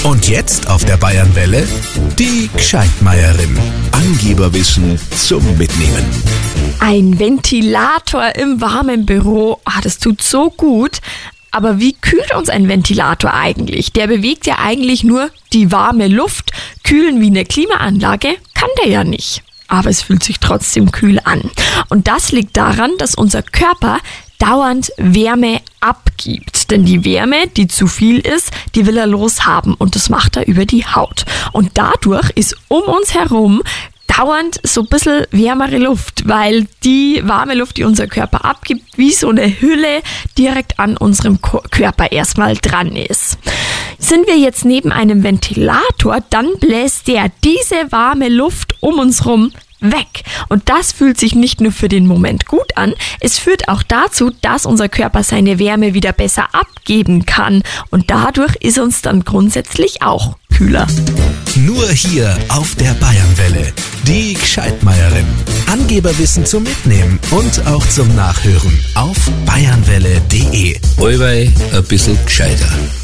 Und jetzt auf der Bayernwelle die Gscheitmeierin. Angeberwissen zum Mitnehmen. Ein Ventilator im warmen Büro, das tut so gut. Aber wie kühlt uns ein Ventilator eigentlich? Der bewegt ja eigentlich nur die warme Luft. Kühlen wie eine Klimaanlage kann der ja nicht. Aber es fühlt sich trotzdem kühl an. Und das liegt daran, dass unser Körper dauernd Wärme abgibt. Denn die Wärme, die zu viel ist, die will er loshaben. Und das macht er über die Haut. Und dadurch ist um uns herum dauernd so ein bisschen wärmere Luft, weil die warme Luft, die unser Körper abgibt, wie so eine Hülle direkt an unserem Körper erstmal dran ist. Sind wir jetzt neben einem Ventilator, dann bläst der diese warme Luft um uns rum weg. Und das fühlt sich nicht nur für den Moment gut an, es führt auch dazu, dass unser Körper seine Wärme wieder besser abgeben kann. Und dadurch ist uns dann grundsätzlich auch kühler. Nur hier auf der Bayernwelle. Die Gscheitmeierin. Angeberwissen zum Mitnehmen und auch zum Nachhören auf bayernwelle.de. Allweil ein bisschen gescheiter.